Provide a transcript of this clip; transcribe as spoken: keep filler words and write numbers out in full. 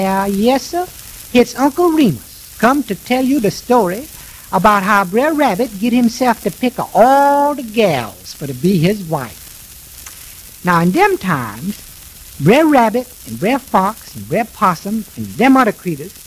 Yeah, yes, sir. It's Uncle Remus come to tell you the story about how Brer Rabbit get himself to pick of all the gals for to be his wife. Now, in them times, Brer Rabbit and Brer Fox and Brer Possum and them other creeturs,